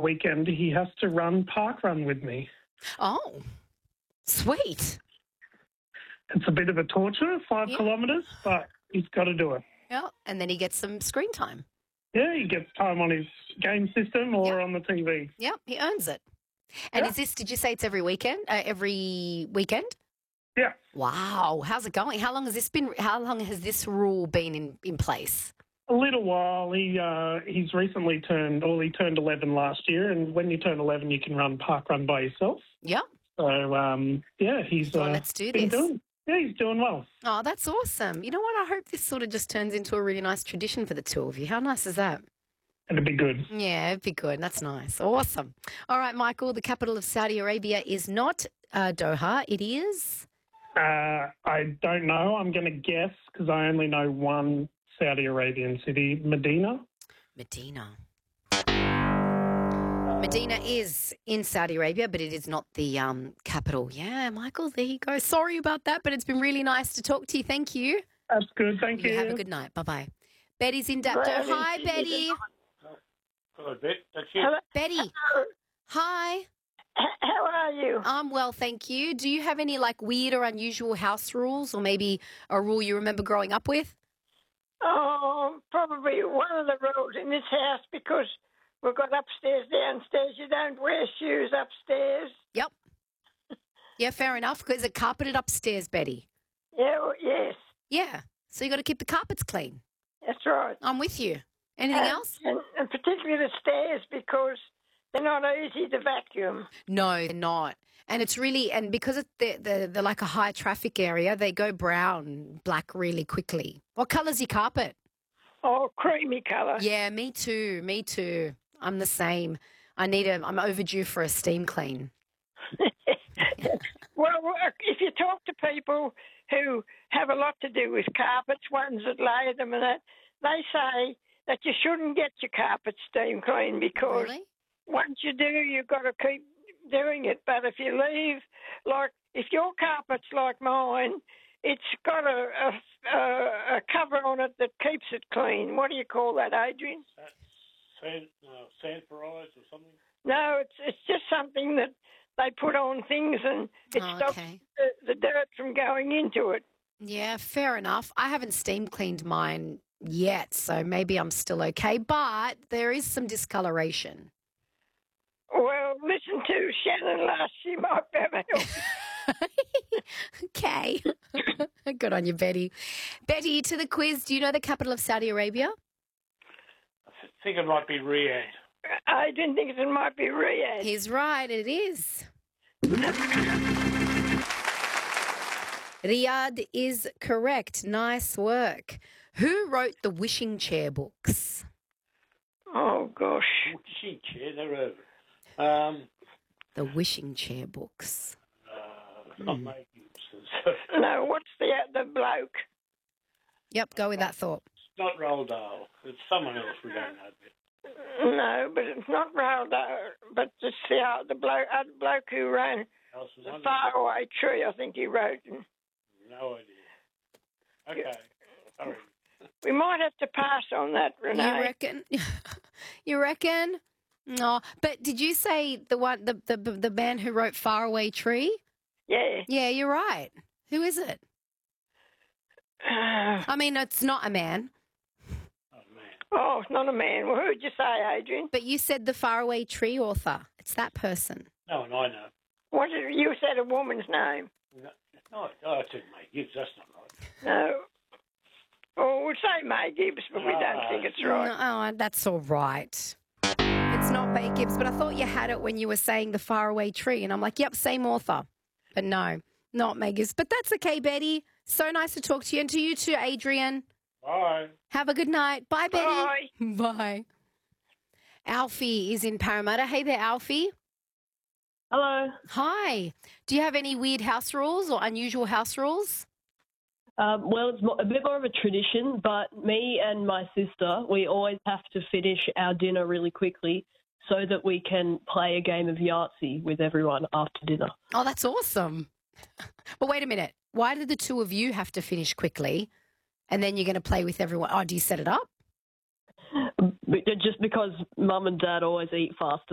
weekend he has to run park run with me. Oh, sweet. It's a bit of a torture, 5 kilometres, but he's got to do it. Yeah, and then he gets some screen time. Yeah, he gets time on his game system or on the TV. Yep, he earns it. And is this, did you say it's every weekend? Every weekend? Yeah. Wow. How's it going? How long has this rule been in place? A little while. He's recently turned 11 last year, and when you turn 11, you can run park run by yourself. Yep. So, he's let's do been this. he's doing well. Oh, that's awesome. You know what? I hope this sort of just turns into a really nice tradition for the two of you. How nice is that? It'd be good. Yeah, it'd be good. That's nice. Awesome. All right, Michael, the capital of Saudi Arabia is not Doha. It is? I don't know. I'm going to guess because I only know one Saudi Arabian city, Medina. Medina is in Saudi Arabia, but it is not the capital. Yeah, Michael, there you go. Sorry about that, but it's been really nice to talk to you. Thank you. That's good. Thank you. Have a good night. Bye-bye. Betty's in Dapto. Hi, Betty. Hello, Bet. That's you. Hello. Betty. Hi. How are you? I'm well, thank you. Do you have any weird or unusual house rules, or maybe a rule you remember growing up with? Oh, probably one of the rules in this house, because we've got upstairs, downstairs. You don't wear shoes upstairs. Yep. Yeah, fair enough. Is it carpeted upstairs, Betty? Yeah, yes. Yeah. So you got to keep the carpets clean. That's right. I'm with you. Anything else? And particularly the stairs, because they're not easy to vacuum. No, they're not. And it's really, and because they're like a high traffic area, they go brown, black really quickly. What colour's your carpet? Oh, creamy colour. Yeah, me too. I'm the same. I'm overdue for a steam clean. Well, if you talk to people who have a lot to do with carpets, ones that lay them and that, they say that you shouldn't get your carpet steam clean because once you do, you've got to keep doing it. But if you leave, if your carpet's like mine, it's got a cover on it that keeps it clean. What do you call that, Adrian? Sand peroxide or something? No, it's just something that they put on things and it stops the dirt from going into it. Yeah, fair enough. I haven't steam cleaned mine yet, so maybe I'm still okay, but there is some discoloration. Well, listen to Shannon Lush. She might be able to help. Okay. Good on you, Betty. Betty, to the quiz, do you know the capital of Saudi Arabia? I think it might be Riyadh. I didn't think it might be Riyadh. He's right, it is. Riyadh is correct. Nice work. Who wrote the Wishing Chair books? Oh, gosh. Wishing Chair, they're over. The Wishing Chair books. Not May Gibson. No, what's the bloke? Yep, go with that thought. It's not Roald Dahl. It's someone else we don't know. No, but it's not Roald Dahl. But it's the bloke who ran The Faraway Tree, I think he wrote. No idea. Okay, sorry. We might have to pass on that, Renee. You reckon? You reckon? No, but did you say the man who wrote Faraway Tree? Yeah. Yeah, you're right. Who is it? I mean, it's not a man. Oh, it's not a man. Well, who'd you say, Adrian? But you said the Faraway Tree author. It's that person. No, and I know. What did you said a woman's name? No, I said May Gibbs. That's not right. No. Oh, we'll say May Gibbs, but we don't think it's right. No, that's all right. It's not May Gibbs, but I thought you had it when you were saying the Faraway Tree, and I'm like, yep, same author. But no, not May Gibbs. But that's okay, Betty. So nice to talk to you, and to you too, Adrian. Bye. Have a good night. Bye, Betty. Bye. Bye. Alfie is in Parramatta. Hey there, Alfie. Hello. Hi. Do you have any weird house rules or unusual house rules? Well, it's a bit more of a tradition, but me and my sister, we always have to finish our dinner really quickly so that we can play a game of Yahtzee with everyone after dinner. Oh, that's awesome. But wait a minute. Why did the two of you have to finish quickly and then you're going to play with everyone? Oh, do you set it up? Just because Mum and Dad always eat faster